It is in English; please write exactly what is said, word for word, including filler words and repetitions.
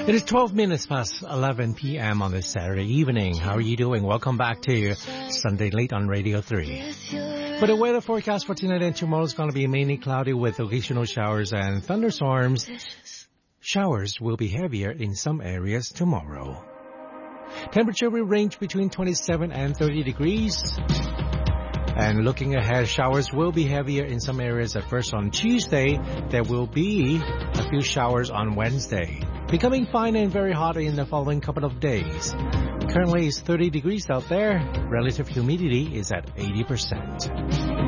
It is twelve minutes past eleven p.m. on this Saturday evening. How are you doing? Welcome back to Sunday Late on Radio three. For the weather forecast for tonight and tomorrow is going to be mainly cloudy with occasional showers and thunderstorms. Showers will be heavier in some areas tomorrow. Temperature will range between twenty-seven and thirty degrees. And looking ahead, showers will be heavier in some areas at first on Tuesday. There will be a few showers on Wednesday. Becoming fine and very hot in the following couple of days. Currently it's thirty degrees out there. Relative humidity is at eighty percent.